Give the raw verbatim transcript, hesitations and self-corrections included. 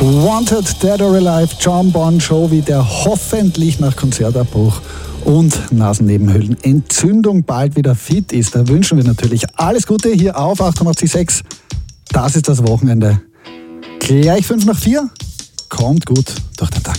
Wanted, Dead or Alive, John Bon Jovi, der hoffentlich nach Konzertabbruch und Nasennebenhöhlenentzündung bald wieder fit ist. Da wünschen wir natürlich alles Gute hier auf achtundachtzig Komma sechs. Das ist das Wochenende. Gleich fünf nach vier. Kommt gut durch den Tag.